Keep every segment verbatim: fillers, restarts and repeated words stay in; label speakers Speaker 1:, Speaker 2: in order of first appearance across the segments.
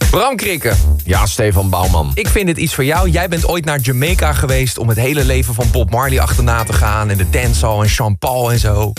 Speaker 1: Bram Krikke.
Speaker 2: Ja, Stefan Bouwman.
Speaker 1: Ik vind dit iets voor jou. Jij bent ooit naar Jamaica geweest om het hele leven van Bob Marley achterna te gaan. En de dancehall en Sean Paul en zo.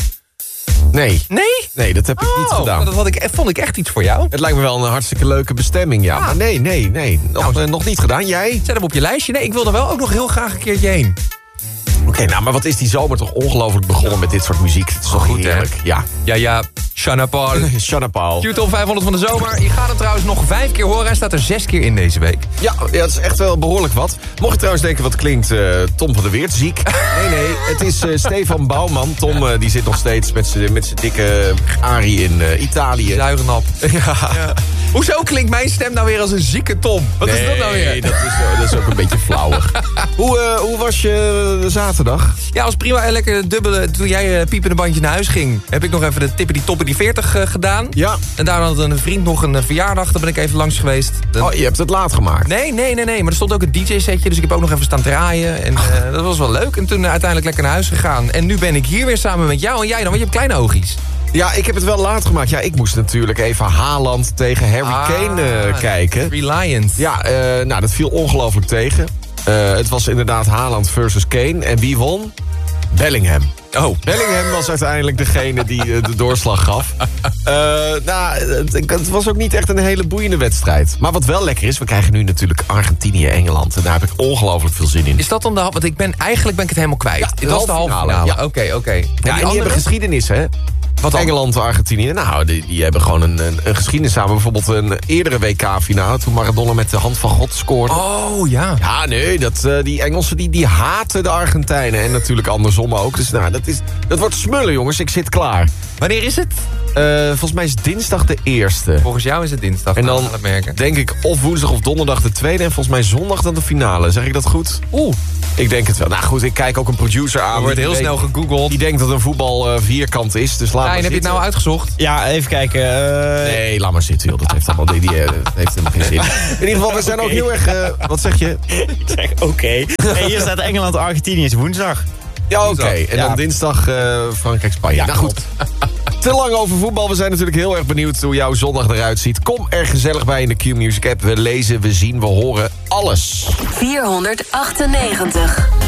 Speaker 2: Nee.
Speaker 1: Nee?
Speaker 2: Nee, dat heb ik
Speaker 1: oh,
Speaker 2: niet gedaan.
Speaker 1: Dat had ik, vond ik echt iets voor jou.
Speaker 2: Het lijkt me wel een hartstikke leuke bestemming, ja.
Speaker 1: Ah.
Speaker 2: Maar nee, nee, nee. Nog,
Speaker 1: Nou,
Speaker 2: uh, nog niet gedaan. Jij?
Speaker 1: Zet hem op je lijstje. Nee, ik wil er wel ook nog heel graag een keertje heen.
Speaker 2: Oké, okay, nou, maar wat is die zomer toch ongelooflijk begonnen met dit soort muziek. Het is toch
Speaker 1: goed,
Speaker 2: heerlijk.
Speaker 1: Hè?
Speaker 2: Ja.
Speaker 1: Ja, ja. Shana Paul.
Speaker 2: Shana Paul.
Speaker 1: Q-top vijfhonderd van de zomer. Je gaat hem trouwens nog vijf keer horen. Hij staat er zes keer in deze week.
Speaker 2: Ja, ja, dat is echt wel behoorlijk wat. Mocht je trouwens denken, wat klinkt uh, Tom van der Weert ziek? Nee, nee, het is uh, Stefan Bouwman. Tom uh, die zit nog steeds met zijn met zijn dikke Ari in uh, Italië.
Speaker 1: Zuigernap.
Speaker 2: Ja.
Speaker 1: Ja. Hoezo klinkt mijn stem nou weer als een zieke Tom? Wat
Speaker 2: nee,
Speaker 1: is dat nou weer?
Speaker 2: Nee, dat is, uh, dat is ook een beetje flauwig. hoe, uh, hoe was je uh, zaterdag?
Speaker 1: Ja, was prima. En lekker dubbele. Toen jij uh, piepende bandje naar huis ging, heb ik nog even de tippity toppity veertig uh, gedaan.
Speaker 2: Ja.
Speaker 1: En daar had een vriend nog een uh, verjaardag. Daar ben ik even langs geweest. De...
Speaker 2: Oh, je hebt het laat gemaakt?
Speaker 1: Nee, nee, nee, nee. Maar er stond ook een D J-setje. Dus ik heb ook nog even staan draaien. En uh, dat was wel leuk. En toen uh, uiteindelijk lekker naar huis gegaan. En nu ben ik hier weer samen met jou. En jij dan, want je hebt kleine oogjes.
Speaker 2: Ja, ik heb het wel laat gemaakt. Ja, ik moest natuurlijk even Haaland tegen Harry
Speaker 1: ah,
Speaker 2: Kane uh, kijken.
Speaker 1: Reliant.
Speaker 2: Ja, uh, nou, dat viel ongelooflijk tegen. Uh, het was inderdaad Haaland versus Kane. En wie won? Bellingham.
Speaker 1: Oh.
Speaker 2: Bellingham was uiteindelijk degene die uh, de doorslag gaf. Uh, nou, het, het was ook niet echt een hele boeiende wedstrijd. Maar wat wel lekker is, we krijgen nu natuurlijk Argentinië-Engeland. En daar heb ik ongelooflijk veel zin in.
Speaker 1: Is dat dan de... Want ik ben, eigenlijk ben ik het helemaal kwijt.
Speaker 2: Ja,
Speaker 1: Dit was de halve finale.
Speaker 2: Ja.
Speaker 1: Oké, oké. Okay.
Speaker 2: Ja, en die
Speaker 1: andere...
Speaker 2: hebben geschiedenis, hè?
Speaker 1: Wat dan?
Speaker 2: Engeland, Argentinië. Nou, die, die hebben gewoon een, een, een geschiedenis samen. Bijvoorbeeld een eerdere W K-finale. Toen Maradona met de hand van God scoorde.
Speaker 1: Oh, ja.
Speaker 2: Ja, nee, dat, uh, die Engelsen die, die haten de Argentijnen. En natuurlijk andersom ook. Dus nou, dat, is, dat wordt smullen, jongens. Ik zit klaar.
Speaker 1: Wanneer is het?
Speaker 2: Uh, volgens mij is dinsdag de eerste.
Speaker 1: Volgens jou is het dinsdag.
Speaker 2: En dan
Speaker 1: het merken.
Speaker 2: denk ik of woensdag of donderdag de tweede. En volgens mij zondag dan de finale. Zeg ik dat goed?
Speaker 1: Oeh.
Speaker 2: Ik denk het wel. Nou goed, ik kijk ook een producer aan.
Speaker 1: Er wordt heel snel gegoogeld.
Speaker 2: Die denkt dat een voetbal uh, vierkant is. Dus laat
Speaker 1: Ja,
Speaker 2: maar
Speaker 1: en heb je het nou uitgezocht?
Speaker 3: Ja, even kijken. Uh...
Speaker 2: Nee, laat maar zitten, joh. Dat heeft allemaal die, die, uh, heeft helemaal geen zin. In ieder geval, we zijn
Speaker 3: okay.
Speaker 2: ook heel erg... Uh, wat zeg je?
Speaker 3: Ik zeg oké. Okay. Hey, hier staat Engeland, Argentinië is woensdag.
Speaker 2: Ja, oké. Okay. En
Speaker 3: ja.
Speaker 2: dan dinsdag uh, Frankrijk, Spanje.
Speaker 3: Ja,
Speaker 2: nou goed. Te lang over voetbal. We zijn natuurlijk heel erg benieuwd hoe jouw zondag eruit ziet. Kom er gezellig bij in de Q-Music app. We lezen, we zien, we horen alles.
Speaker 4: vierhonderdachtennegentig.